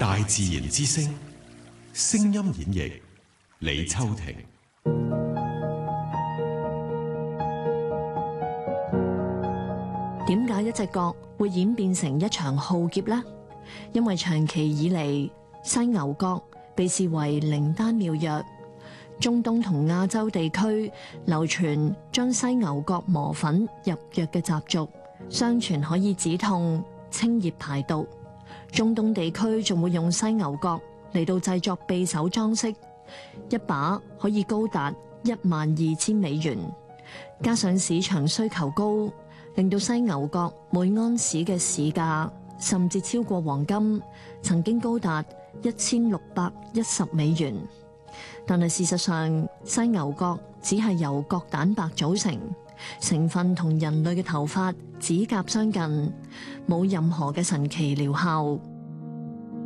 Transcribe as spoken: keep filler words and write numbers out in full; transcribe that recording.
大自然之聲，聲音演繹李秋婷。 點解一隻角會演變成一場浩劫呢？因為長期以嚟，犀牛角被視為靈丹妙藥。中東同亞洲地區流傳將犀牛角磨粉入藥嘅習俗，相傳可以止痛、清熱排毒。中東地區仲會用犀牛角嚟到製作匕首裝飾，一把可以高達一萬二千美元。加上市場需求高，令到犀牛角每安士嘅市價甚至超過黃金，曾經高達一千六百一十美元。但係事實上，犀牛角只係由角蛋白組成，成分同人類嘅頭髮、指甲相近，冇任何嘅神奇療效。